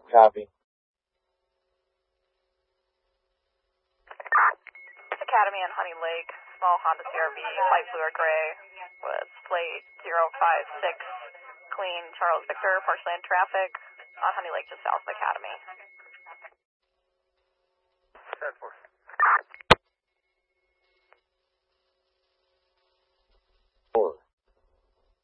Copy. Academy on Honey Lake, small Honda CRV, light blue or gray, with plate 056, clean Charles Victor, partially in traffic, on Honey Lake just south of Academy. 10-4.